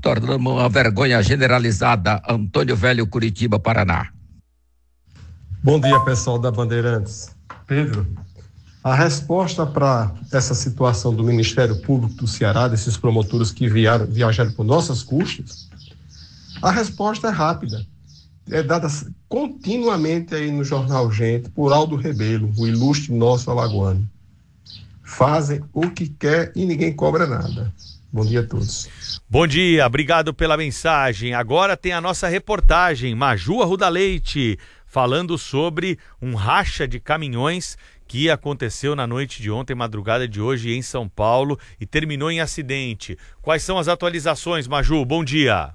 tornando uma vergonha generalizada. Antônio Velho, Curitiba, Paraná. Bom dia, pessoal da Bandeirantes. Pedro, a resposta para essa situação do Ministério Público do Ceará, desses promotores que viajaram por nossas custas, a resposta é rápida. É dada continuamente aí no Jornal Gente por Aldo Rebelo, o ilustre nosso alagoano. Fazem o que quer e ninguém cobra nada. Bom dia a todos. Bom dia, obrigado pela mensagem. Agora tem a nossa reportagem, Maju Arruda Leite, falando sobre um racha de caminhões que aconteceu na noite de ontem, madrugada de hoje em São Paulo e terminou em acidente. Quais são as atualizações, Maju? Bom dia.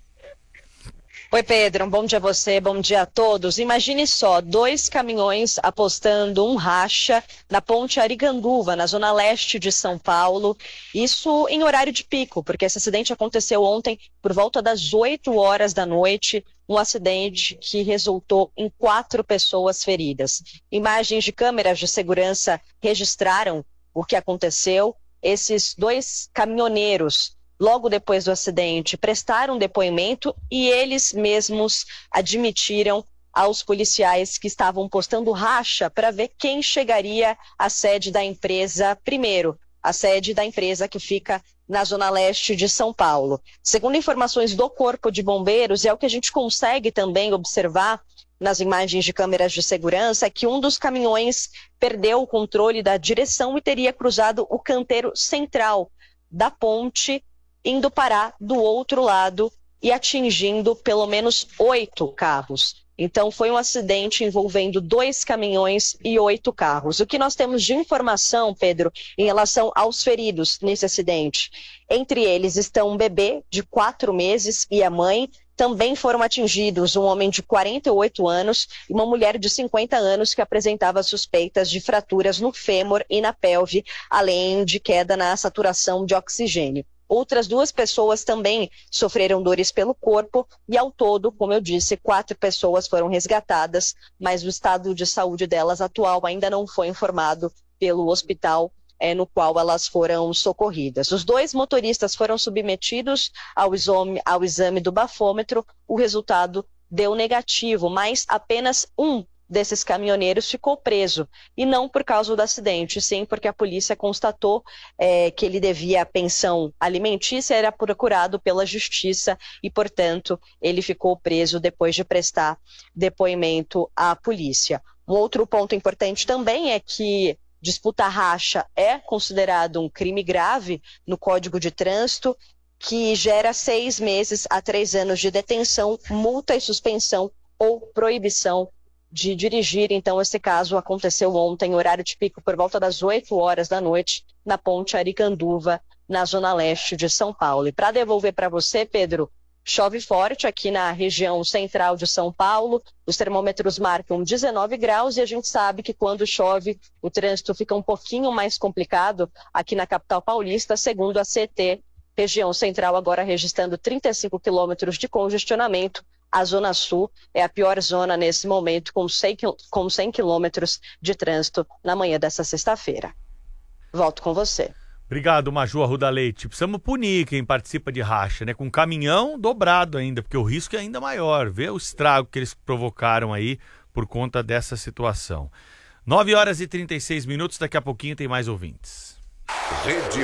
Oi, Pedro, um bom dia a você, bom dia a todos. Imagine só, 2 caminhões apostando um racha na ponte Ariganduva, na zona leste de São Paulo, isso em horário de pico, porque esse acidente aconteceu ontem por volta das 8 horas da noite, um acidente que resultou em 4 pessoas feridas. Imagens de câmeras de segurança registraram o que aconteceu. Esses 2 caminhoneiros, logo depois do acidente, prestaram depoimento e eles mesmos admitiram aos policiais que estavam postando racha para ver quem chegaria à sede da empresa primeiro, a sede da empresa que fica na zona leste de São Paulo. Segundo informações do Corpo de Bombeiros, é o que a gente consegue também observar nas imagens de câmeras de segurança, é que um dos caminhões perdeu o controle da direção e teria cruzado o canteiro central da ponte, indo parar do outro lado e atingindo pelo menos 8 carros. Então foi um acidente envolvendo 2 caminhões e 8 carros. O que nós temos de informação, Pedro, em relação aos feridos nesse acidente? Entre eles estão um bebê de 4 meses e a mãe. Também foram atingidos um homem de 48 anos e uma mulher de 50 anos que apresentava suspeitas de fraturas no fêmur e na pelve, além de queda na saturação de oxigênio. Outras 2 pessoas também sofreram dores pelo corpo e, ao todo, como eu disse, 4 pessoas foram resgatadas, mas o estado de saúde delas atual ainda não foi informado pelo hospital no qual elas foram socorridas. Os 2 motoristas foram submetidos ao exame do bafômetro. O resultado deu negativo, mas apenas um desses caminhoneiros ficou preso, e não por causa do acidente, sim porque a polícia constatou que ele devia pensão alimentícia, era procurado pela justiça e, portanto, ele ficou preso depois de prestar depoimento à polícia. Um outro ponto importante também é que disputa racha é considerado um crime grave no Código de Trânsito, que gera 6 meses a 3 anos de detenção, multa e suspensão ou proibição de dirigir. Então, esse caso aconteceu ontem, horário de pico, por volta das 8 horas da noite, na ponte Aricanduva, na zona leste de São Paulo. E para devolver para você, Pedro, chove forte aqui na região central de São Paulo, os termômetros marcam 19 graus e a gente sabe que quando chove o trânsito fica um pouquinho mais complicado aqui na capital paulista, segundo a CT, região central agora registrando 35 quilômetros de congestionamento. A Zona Sul é a pior zona nesse momento, com 100 quilômetros de trânsito na manhã dessa sexta-feira. Volto com você. Obrigado, Maju Arruda Leite. Precisamos punir quem participa de racha, né? Com caminhão dobrado ainda, porque o risco é ainda maior. Vê o estrago que eles provocaram aí por conta dessa situação. 9 horas e 36 minutos, daqui a pouquinho tem mais ouvintes. Rede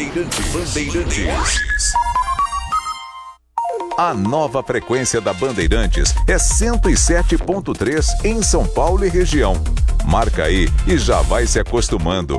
Bandeirantes. A nova frequência da Bandeirantes é 107.3 em São Paulo e região. Marca aí e já vai se acostumando.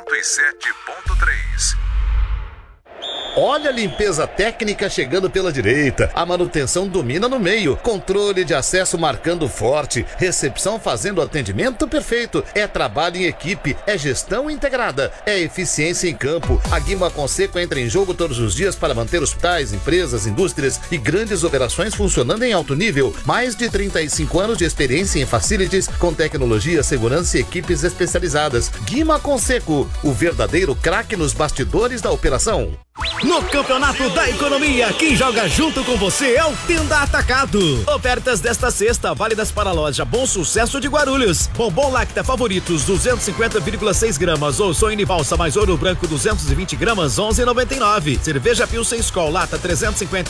107.3. Olha a limpeza técnica chegando pela direita. A manutenção domina no meio. Controle de acesso marcando forte. Recepção fazendo atendimento perfeito. É trabalho em equipe. É gestão integrada. É eficiência em campo. A Guima Conceco entra em jogo todos os dias para manter hospitais, empresas, indústrias e grandes operações funcionando em alto nível. Mais de 35 anos de experiência em facilities com tecnologia, segurança e equipes especializadas. Guima Conceco, o verdadeiro craque nos bastidores da operação. No Campeonato da Economia, quem joga junto com você é o Tenda Atacado. Ofertas desta sexta, válidas para a loja Bom Sucesso de Guarulhos. Bombom Lacta Favoritos, 250,6 gramas. Ou Sonho Valsa mais Ouro Branco, 220 gramas, 11,99. Cerveja Pilsen Skol Lata, 350